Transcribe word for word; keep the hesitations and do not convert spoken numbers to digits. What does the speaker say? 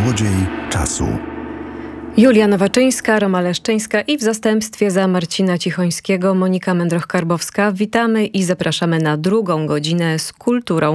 Złodziej czasu. Julia Nowaczyńska, Roma Leszczyńska i w zastępstwie za Marcina Cichońskiego Monika Mędroch-Karbowska. Witamy i zapraszamy na drugą godzinę z kulturą.